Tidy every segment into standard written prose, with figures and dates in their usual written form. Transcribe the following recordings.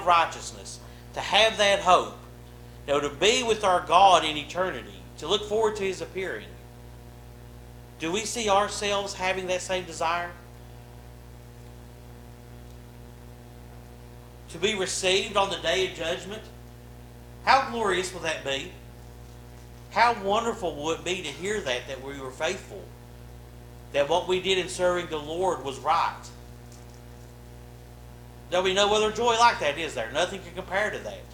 of righteousness, to have that hope, to be with our God in eternity, to look forward to His appearing. Do we see ourselves having that same desire? To be received on the day of judgment? How glorious will that be? How wonderful will it be to hear that we were faithful, that what we did in serving the Lord was right. There'll be no other joy like that, is there? Nothing can compare to that.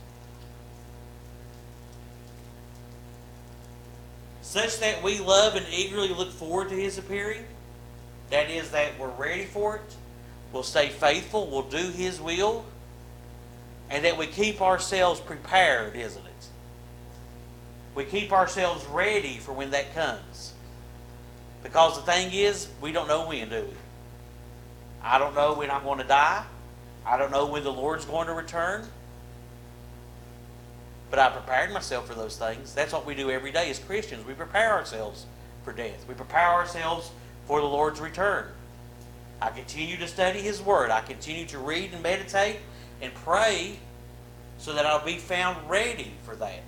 Such that we love and eagerly look forward to His appearing. That is, that we're ready for it. We'll stay faithful. We'll do His will. And that we keep ourselves prepared, isn't it? We keep ourselves ready for when that comes. Because the thing is, we don't know when, do we? I don't know when I'm going to die. I don't know when the Lord's going to return. But I prepared myself for those things. That's what we do every day as Christians. We prepare ourselves for death. We prepare ourselves for the Lord's return. I continue to study His Word. I continue to read and meditate and pray so that I'll be found ready for that.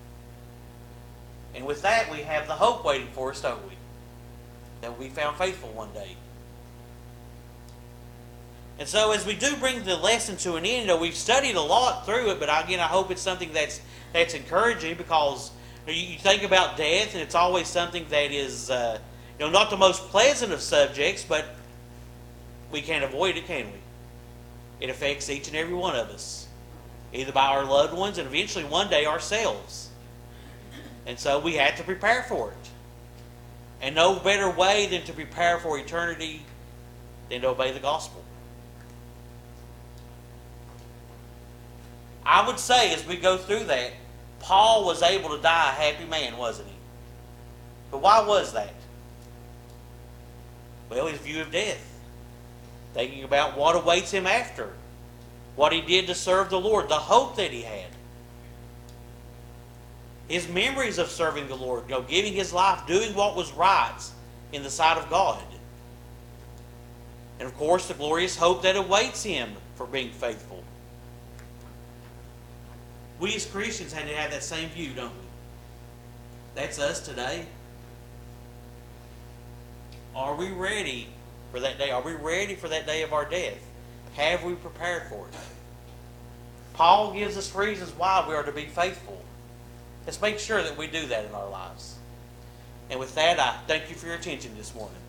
And with that, we have the hope waiting for us, don't we? That we'll be found faithful one day. And so as we do bring the lesson to an end, we've studied a lot through it, but again, I hope it's something that's encouraging, because you think about death, and it's always something that is not the most pleasant of subjects, but we can't avoid it, can we? It affects each and every one of us, either by our loved ones and eventually one day ourselves. And so we have to prepare for it. And no better way than to prepare for eternity than to obey the gospel. I would say, as we go through that, Paul was able to die a happy man, wasn't he? But why was that? Well, his view of death. Thinking about what awaits him after. What he did to serve the Lord. The hope that he had. His memories of serving the Lord. Giving his life, doing what was right in the sight of God. And of course, the glorious hope that awaits him for being faithful. We as Christians had to have that same view, don't we? That's us today. Are we ready for that day? Are we ready for that day of our death? Have we prepared for it? Paul gives us reasons why we are to be faithful. Let's make sure that we do that in our lives. And with that, I thank you for your attention this morning.